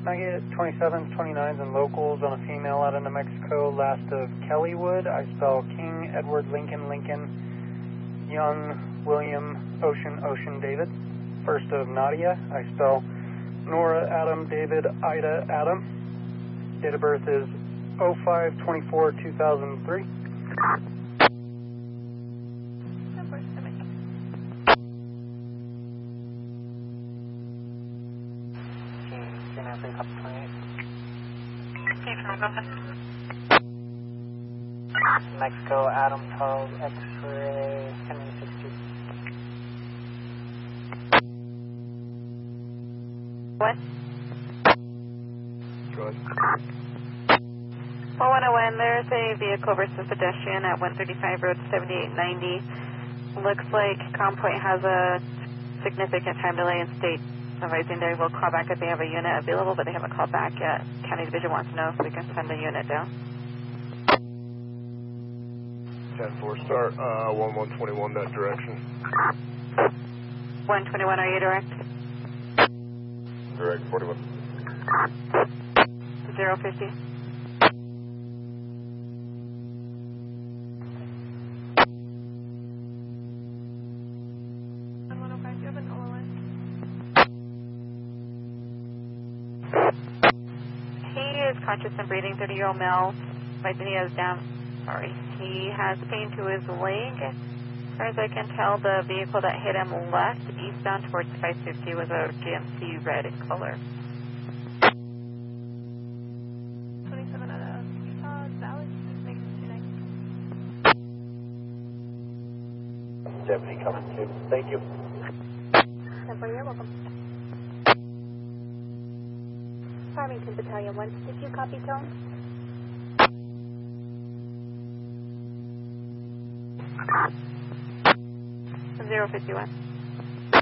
I get 27s, 29s, and locals on a female out of New Mexico, last of Kellywood. I spell King, Edward, Lincoln, Lincoln, Young, William, Ocean, Ocean, David. First of Nadia. I spell Nora, Adam, David, Ida, Adam. Date of birth is 05/24/2003. Mexico, Adam, Charles, X-ray, Henry 62. What? Go ahead. 4101, there's a vehicle versus pedestrian at 135 Road 7890. Looks like ComPoint has a significant time delay in state advising they will call back if they have a unit available, but they haven't called back yet. County Division wants to know if we can send a unit down. 10-4, start 1121 that direction. 121, are you direct? Direct, 41. 050. He is conscious and breathing, 30-year-old male. He has pain to his leg. As far as I can tell, the vehicle that hit him left eastbound towards 550 was a GMC red in color. 27 out of Utah, Valley, just make it 290. Deputy coming too. Thank you. You're welcome. Farmington Battalion 1, did you copy tone? Zero 51.